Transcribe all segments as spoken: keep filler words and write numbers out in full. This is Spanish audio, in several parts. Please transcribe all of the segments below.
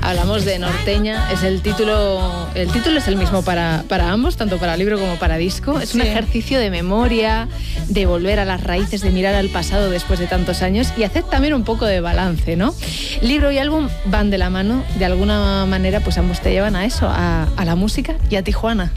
Hablamos de Norteña, es el título, el título es el mismo para, para ambos, tanto para libro como para disco. Es sí. un ejercicio de memoria, de volver a las raíces, de mirar al pasado después de tantos años y hacer también un poco de balance, ¿no? Libro y álbum van de la mano, de alguna manera, pues ambos te llevan a eso, a, a la música y a Tijuana.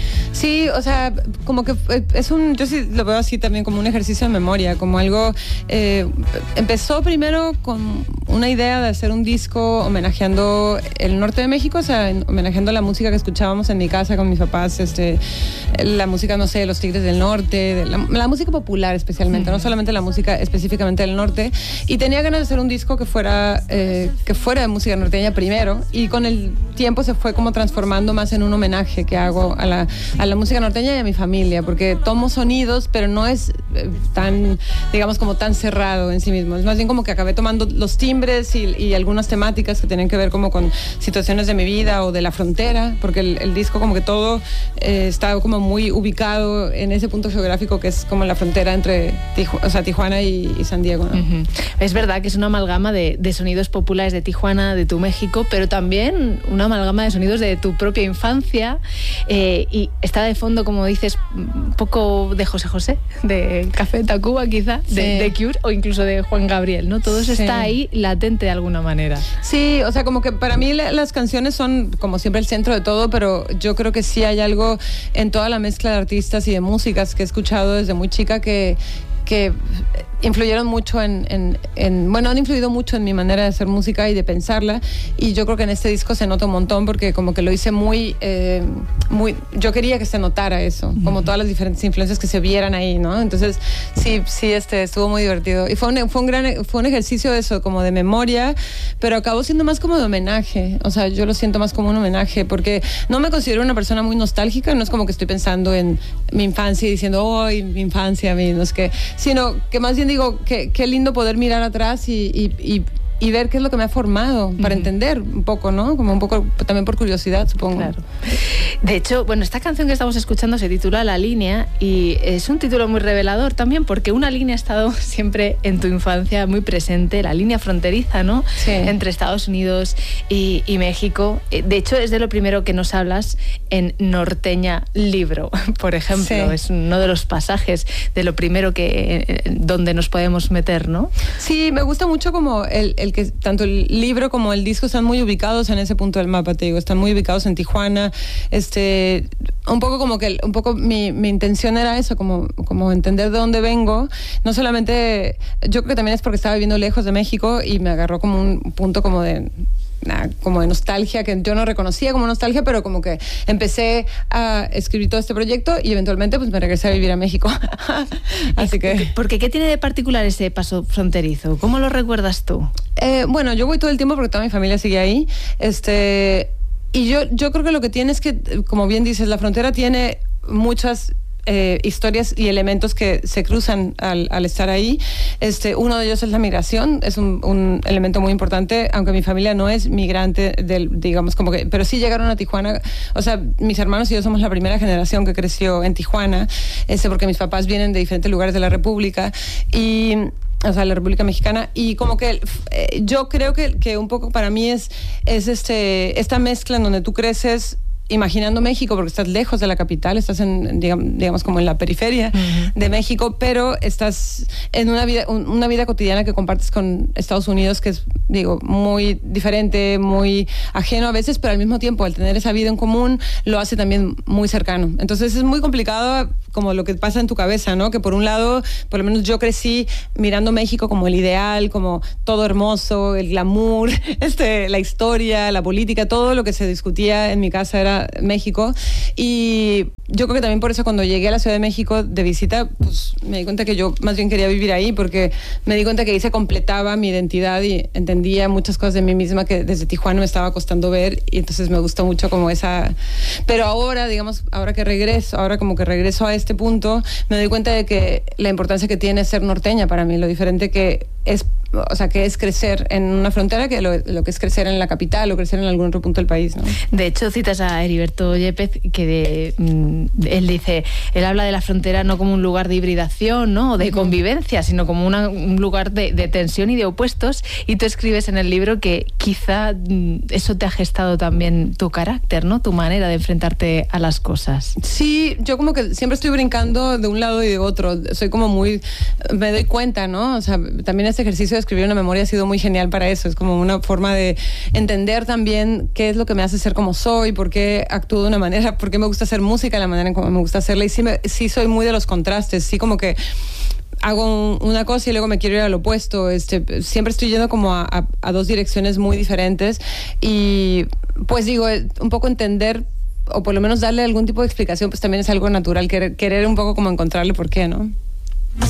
Sí, o sea, como que es un, yo sí lo veo así también como un ejercicio de memoria, como algo, eh, empezó primero con una idea de hacer un disco homenajeando el norte de México, o sea, homenajeando la música que escuchábamos en mi casa con mis papás, este, la música, no sé, de los Tigres del Norte, de la, la música popular especialmente, uh-huh. no solamente la música específicamente del norte, y tenía ganas de hacer un disco que fuera, eh, que fuera de música norteña primero, y con el tiempo se fue como transformando más en un homenaje que hago a la a la música norteña y a mi familia, porque tomo sonidos, pero no es eh, tan, digamos, como tan cerrado en sí mismo. Es más bien como que acabé tomando los timbres y, y algunas temáticas que tienen que ver como con situaciones de mi vida o de la frontera, porque el, el disco como que todo eh, está como muy ubicado en ese punto geográfico que es como la frontera entre Tiju- o sea, Tijuana y, y San Diego, ¿no? Uh-huh. Es verdad que es una amalgama de, de sonidos populares de Tijuana, de tu México, pero también una amalgama de sonidos de tu propia infancia, eh, y está de fondo, como dices, un poco de José José, de Café Tacuba quizá, sí. de, de Cure o incluso de Juan Gabriel, ¿no? Todo eso sí. está ahí latente de alguna manera. Sí, o sea, como que para mí la, las canciones son como siempre el centro de todo, pero yo creo que sí hay algo en toda la mezcla de artistas y de músicas que he escuchado desde muy chica que que influyeron mucho en, en, en, bueno, han influido mucho en mi manera de hacer música y de pensarla, y yo creo que en este disco se nota un montón porque como que lo hice muy, eh, muy, yo quería que se notara eso, como uh-huh. todas las diferentes influencias que se vieran ahí, ¿no? Entonces, sí, sí, este, estuvo muy divertido, y fue un, fue un gran, fue un ejercicio de eso, como de memoria, pero acabó siendo más como de homenaje, o sea, yo lo siento más como un homenaje, porque no me considero una persona muy nostálgica, no es como que estoy pensando en mi infancia y diciendo, oh, mi infancia, mi, no es que, sino que más bien digo, qué, qué lindo poder mirar atrás y, y, y, y ver qué es lo que me ha formado para uh-huh. entender un poco, ¿no? Como un poco también por curiosidad, supongo. Claro. De hecho, bueno, esta canción que estamos escuchando se titula La Línea y es un título muy revelador también porque una línea ha estado siempre en tu infancia muy presente, la línea fronteriza, ¿no? Sí. Entre Estados Unidos y, y México. De hecho, es de lo primero que nos hablas en Norteña Libro, por ejemplo. Sí. Es uno de los pasajes de lo primero que donde nos podemos meter, ¿no? Sí, me gusta mucho como el, el que tanto el libro como el disco están muy ubicados en ese punto del mapa, te digo, están muy ubicados en Tijuana, este, un poco como que, un poco mi, mi intención era eso, como, como entender de dónde vengo, no solamente, yo creo que también es porque estaba viviendo lejos de México y me agarró como un punto como de... Nah, como de nostalgia, que yo no reconocía como nostalgia, pero como que empecé a escribir todo este proyecto y eventualmente pues me regresé a vivir a México. Así que... Porque ¿qué tiene de particular ese paso fronterizo? ¿Cómo lo recuerdas tú? Eh, bueno, yo voy todo el tiempo porque toda mi familia sigue ahí. Este, y yo, yo creo que lo que tiene es que, como bien dices, la frontera tiene muchas... Eh, historias y elementos que se cruzan al, al estar ahí. Este, uno de ellos es la migración, es un, un elemento muy importante, aunque mi familia no es migrante, del, digamos, como que, pero sí llegaron a Tijuana. O sea, mis hermanos y yo somos la primera generación que creció en Tijuana, este, porque mis papás vienen de diferentes lugares de la República y... o sea, la República Mexicana, y como que eh, yo creo que, que un poco para mí es, es este, esta mezcla en donde tú creces imaginando México, porque estás lejos de la capital, estás en, digamos, digamos como en la periferia uh-huh. de México, pero estás en una vida, un, una vida cotidiana que compartes con Estados Unidos, que es, digo, muy diferente, muy ajeno a veces, pero al mismo tiempo, al tener esa vida en común, lo hace también muy cercano. Entonces es muy complicado como lo que pasa en tu cabeza, ¿no? Que por un lado, por lo menos yo crecí mirando México como el ideal, como todo hermoso, el glamour, este, la historia, la política, todo lo que se discutía en mi casa era México, y yo creo que también por eso cuando llegué a la Ciudad de México de visita, pues me di cuenta que yo más bien quería vivir ahí, porque me di cuenta que ahí se completaba mi identidad y entendía muchas cosas de mí misma que desde Tijuana me estaba costando ver, y entonces me gustó mucho como esa... Pero ahora, digamos, ahora que regreso, ahora como que regreso a este punto, me doy cuenta de que la importancia que tiene ser norteña para mí, lo diferente que es o sea, qué es crecer en una frontera que lo, lo que es crecer en la capital o crecer en algún otro punto del país, ¿no? De hecho, citas a Heriberto Yepez, que de, mm, él dice, él habla de la frontera no como un lugar de hibridación, ¿no? O de convivencia, sino como una, un lugar de, de tensión y de opuestos, y tú escribes en el libro que quizá mm, eso te ha gestado también tu carácter, ¿no? Tu manera de enfrentarte a las cosas. Sí, yo como que siempre estoy brincando de un lado y de otro, soy como muy, me doy cuenta, ¿no? O sea, también este ejercicio de escribir una memoria ha sido muy genial para eso, es como una forma de entender también qué es lo que me hace ser como soy, por qué actúo de una manera, por qué me gusta hacer música de la manera en como me gusta hacerla, y sí, me, sí soy muy de los contrastes, sí como que hago un, una cosa y luego me quiero ir al opuesto, este, siempre estoy yendo como a, a, a dos direcciones muy diferentes, y pues digo, un poco entender o por lo menos darle algún tipo de explicación, pues también es algo natural, querer, querer un poco como encontrarle por qué, ¿no?